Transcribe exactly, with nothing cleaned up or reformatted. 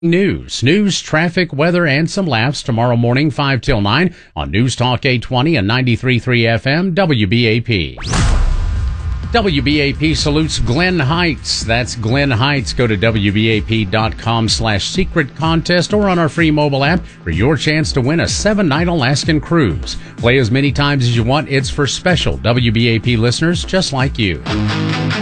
News, news, traffic, weather, and some laughs tomorrow morning, five till nine on News Talk eight twenty and ninety-three point three F M, W B A P. W B A P salutes Glen Heights. That's Glen Heights. Go to W B A P dot com slash secret contest or on our free mobile app for your chance to win a seven-night Alaskan cruise. Play as many times as you want. It's for special W B A P listeners just like you.